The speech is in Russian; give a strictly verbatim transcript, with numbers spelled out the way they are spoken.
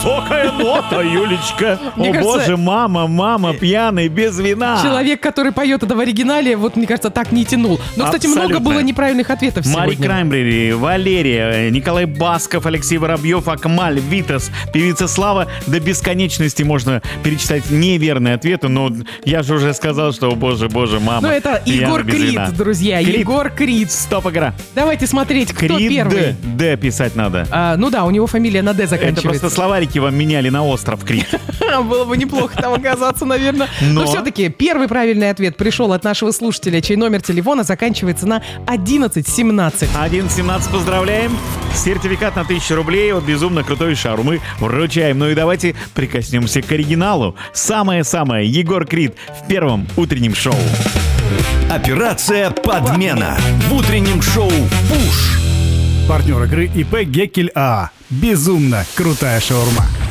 высокая нота, Юлечка. Мне О кажется, боже, мама, мама, пьяный, без вина. Человек, который поет это в оригинале, вот, мне кажется, так не тянул. Но, кстати, Абсолютно. много было неправильных ответов Мари сегодня. Краймбрери, Валерия, Николай Басков, Алексей Воробьев, Акмаль, Витас, певица Слава. До бесконечности можно перечитать неверные ответы, но я же уже сказал, что, о боже, боже, мама. Ну, это пьяный, Егор без Крид, вина. друзья. Крид. Егор Крид. Стоп, игра. Давайте смотреть, кто Крид, первый. Д писать надо. А, ну да, у него фамилия на Д Это заканчивается. просто словарики вам меняли на остров Крид. Было бы неплохо там оказаться, наверное. Но- Но все-таки первый правильный ответ пришел от нашего слушателя, чей номер телефона заканчивается на одиннадцать семнадцать. один семнадцать поздравляем. Сертификат на тысячу рублей от безумно крутой шаурмы вручаем. Ну и давайте прикоснемся к оригиналу. Самое-самое Егор Крид в первом утреннем шоу. Операция «Подмена» в утреннем шоу «Пуш». Партнер игры ИП «Геккель АА». Безумно крутая шаурма.